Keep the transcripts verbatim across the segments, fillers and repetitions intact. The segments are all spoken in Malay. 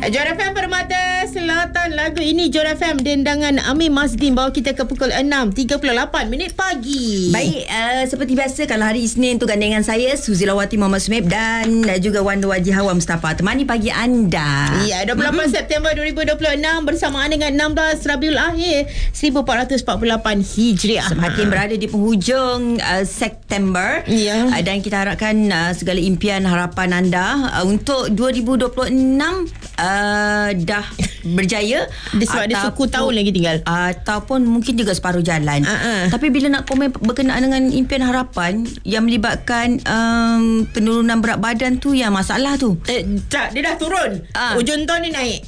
Johor F M Permata Selatan. Lagu ini Johor F M dendangan Amir Mazdin bawa kita ke pukul enam tiga puluh lapan minit pagi. Baik, uh, seperti biasa kalau hari Isnin tu gandengan saya Suzilawati Muhammad Sumib dan uh, juga Wan Waji Hawa Mustafa temani pagi anda. Ya, dua puluh lapan mm-hmm. September dua ribu dua puluh enam bersamaan dengan enam belas Rabiul Akhir seribu empat ratus empat puluh lapan Hijriah. Semakin berada di penghujung uh, September. Ya. Uh, dan kita harapkan uh, segala impian harapan anda uh, untuk dua ribu dua puluh enam uh, dah berjaya. Sebab ada suku tahun lagi tinggal. Ataupun mungkin juga separuh jalan. Uh-uh. Tapi bila nak komen berkenaan dengan impian harapan yang melibatkan um, penurunan berat badan tu yang masalah tu. Eh, tak, dia dah turun. Uh. Ujung tahun dia naik.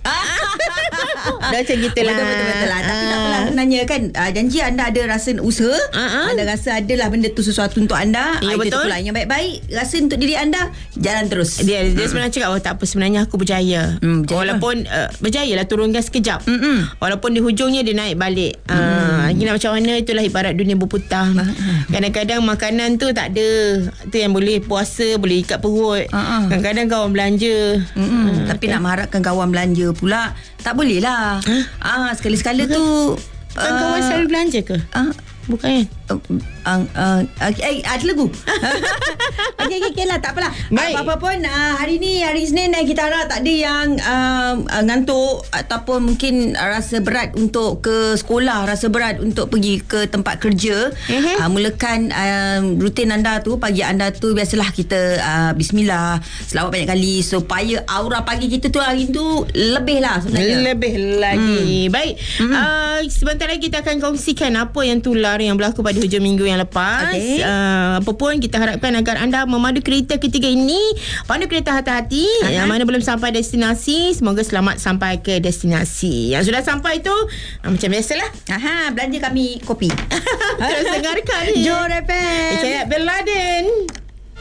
Dah macam kita lah. Betul-betul lah. Tapi tak apalah nanya kan. Uh, janji anda ada rasa usaha. Uh-uh. Anda rasa adalah benda tu sesuatu untuk anda. Ya, uh, betul. Itu pula yang baik-baik. Rasa untuk diri anda, jalan terus. Dia, dia sebenarnya cakap, oh tak apa, sebenarnya aku berjaya. Hmm, berjaya. Walaupun uh, berjaya lah turunkan sekejap. Mm-mm. Walaupun di hujungnya dia naik balik. Uh, mm. Nak macam mana, itulah ibarat dunia berputar. Uh-huh. Kadang-kadang makanan tu tak ada. Tu yang boleh puasa, boleh ikat perut. Uh-huh. Kadang-kadang kawan belanja. Uh, Tapi kan? Nak mengharapkan kawan belanja pula, tak boleh lah. Huh? Ah, sekali-sekala tu. Kan uh, kawan selalu belanja ke? Uh, Bukan kan? Uh, uh, uh, okay, ada lagu. Okey, okey, okay lah. Tak apalah. Baik. Apa-apa pun, uh, hari ni, hari Isnin, dan kita harap tak ada yang uh, uh, ngantuk ataupun mungkin uh, rasa berat untuk ke sekolah, rasa berat untuk pergi ke tempat kerja. Uh-huh. Uh, mulakan uh, rutin anda tu, pagi anda tu, biasalah kita uh, bismillah, selawat banyak kali supaya aura pagi kita tu hari tu lebih lah sebenarnya. Lebih lagi. Hmm. Baik. Hmm. Uh, sebentar lagi kita akan kongsikan apa yang tular yang berlaku pada hujung minggu yang lepas. Okay. Uh, apa pun kita harapkan agar anda memandu kereta ketiga ini, pandu kereta hati-hati. Uh-huh. Yang mana belum sampai destinasi, semoga selamat sampai ke destinasi. Yang sudah sampai tu uh, macam biasalah. Aha, belanja kami kopi. Terus dengarkan ni Johor F M. Bin Laden.